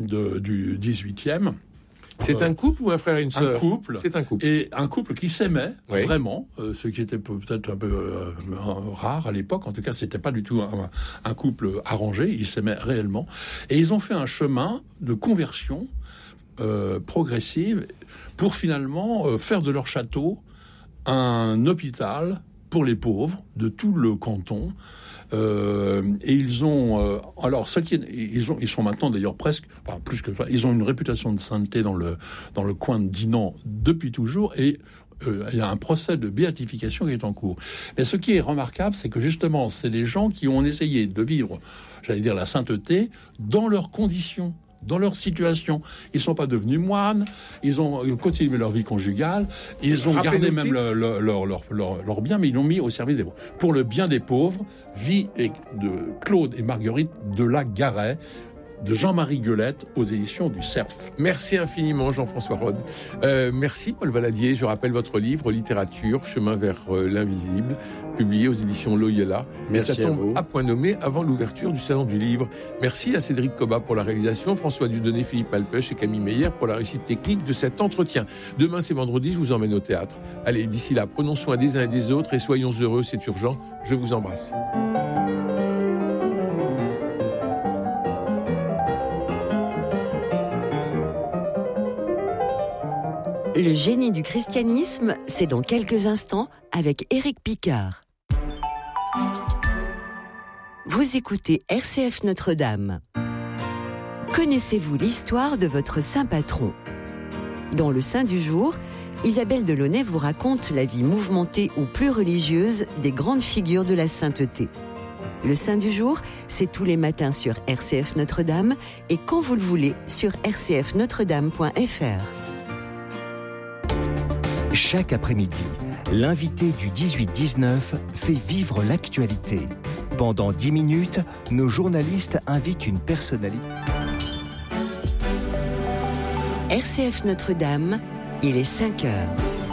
du 18e. C'est un couple ou un frère et une sœur? Un couple. C'est un couple. Et un couple qui s'aimait, Oui. vraiment, ce qui était peut-être un peu rare à l'époque. En tout cas, c'était pas du tout un couple arrangé. Ils s'aimaient réellement. Et ils ont fait un chemin de conversion progressive pour finalement faire de leur château un hôpital pour les pauvres de tout le canton. Et ils ont alors ils sont maintenant d'ailleurs presque, enfin, plus que ça, ils ont une réputation de sainteté dans le coin de Dinan depuis toujours, et il y a un procès de béatification qui est en cours. Mais ce qui est remarquable, c'est que justement, c'est les gens qui ont essayé de vivre, j'allais dire, la sainteté dans leurs conditions, dans leur situation. Ils ne sont pas devenus moines, ils ont continué leur vie conjugale, ils ont gardé même leur bien, mais ils l'ont mis au service des pauvres. Pour le bien des pauvres, vie de Claude et Marguerite de la Garret, de Jean-Marie Gueulette, aux éditions du Cerf. Merci infiniment, Jean-François Rode. Merci, Paul Valadier. Je rappelle votre livre, Littérature, Chemin vers l'invisible, publié aux éditions Loyola. Merci. Ça tombe à point nommé avant l'ouverture du Salon du Livre. Merci à Cédric Cobat pour la réalisation, François Dudonné, Philippe Alpech et Camille Meyer pour la réussite technique de cet entretien. Demain, c'est vendredi, je vous emmène au théâtre. Allez, d'ici là, prenons soin des uns et des autres et soyons heureux, c'est urgent. Je vous embrasse. Le génie du christianisme, c'est dans quelques instants avec Éric Picard. Vous écoutez RCF Notre-Dame. Connaissez-vous l'histoire de votre saint patron? Dans le Saint du jour, Isabelle Delaunay vous raconte la vie mouvementée ou plus religieuse des grandes figures de la sainteté. Le Saint du jour, c'est tous les matins sur RCF Notre-Dame et quand vous le voulez sur rcfnotredame.fr. Chaque après-midi, l'invité du 18-19 fait vivre l'actualité. Pendant 10 minutes, nos journalistes invitent une personnalité. RCF Notre-Dame, il est 5 heures.